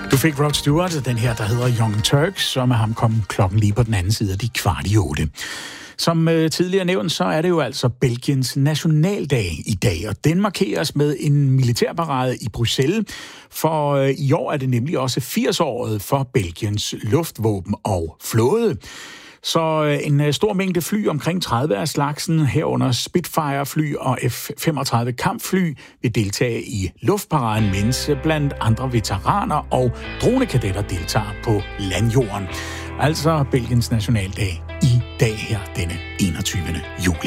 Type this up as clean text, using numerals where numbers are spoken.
Du fik Rod Stewart, den her, der hedder Young Turks, som er ham kom klokken lige på den anden side af de 7:15. Som tidligere nævnt, så er det jo altså Belgiens nationaldag i dag, og den markeres med en militærparade i Bruxelles, for i år er det nemlig også 80-året for Belgiens luftvåben og flåde. Så en stor mængde fly, omkring 30 af slagsen, herunder Spitfire-fly og F-35 kampfly, vil deltage i luftparaden, mens blandt andre veteraner og dronekadetter deltager på landjorden. Altså Belgiens nationaldag i dag her, denne 21. juli.